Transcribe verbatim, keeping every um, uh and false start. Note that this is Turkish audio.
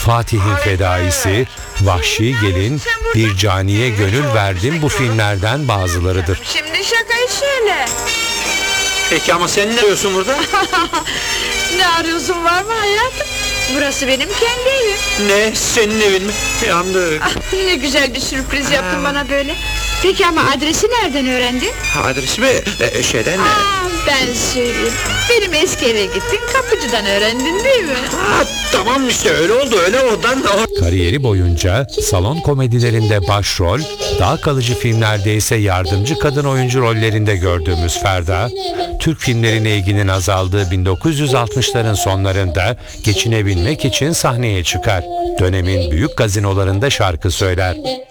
Fatih'in Fedaisi, Vahşi Gelin, Bir Caniye Gönül Verdim bu filmlerden bazılarıdır. Şimdi şakayı söyle. Peki ama sen ne arıyorsun burada? Ne arıyorsun, var mı hayatım? Burası benim kendi evim. Ne? Senin evin mi? Yandık. Ne güzel bir sürpriz yaptın bana böyle. Peki ama adresi nereden öğrendin? Adresimi e, şeyden... e, Aa, ben söyleyeyim. Benim eski eve gittin, kapıcıdan öğrendin değil mi? Ha, tamam işte öyle oldu, öyle oradan... Kariyeri boyunca salon komedilerinde başrol, daha kalıcı filmlerde ise yardımcı kadın oyuncu rollerinde gördüğümüz Ferda, Türk filmlerine ilginin azaldığı bin dokuz yüz altmışların sonlarında geçinebilmek için sahneye çıkar. Dönemin büyük gazinolarında şarkı söyler.